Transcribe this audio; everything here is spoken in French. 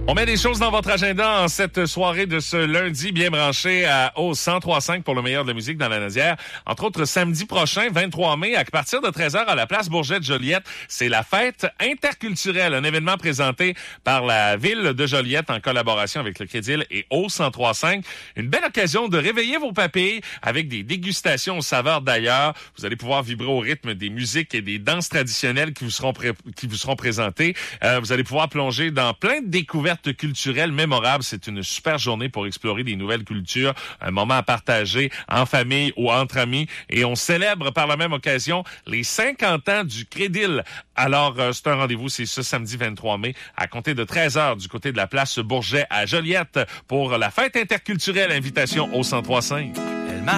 On met des choses dans votre agenda en cette soirée de ce lundi, bien branché au 103.5 pour le meilleur de la musique dans la Naudière. Entre autres, samedi prochain, 23 mai, à partir de 13h à la place Bourget-Joliette, c'est la fête interculturelle, un événement présenté par la ville de Joliette en collaboration avec le Crédil et au 103.5. Une belle occasion de réveiller vos papilles avec des dégustations aux saveurs d'ailleurs. Vous allez pouvoir vibrer au rythme des musiques et des danses traditionnelles qui vous seront présentées. Vous allez pouvoir plonger dans plein de découvertes culturelle mémorable. C'est une super journée pour explorer des nouvelles cultures, un moment à partager en famille ou entre amis. Et on célèbre par la même occasion les 50 ans du Crédil. Alors, c'est un rendez-vous, c'est ce samedi 23 mai à compter de 13h du côté de la place Bourget à Joliette pour la fête interculturelle. Invitation au 103.5.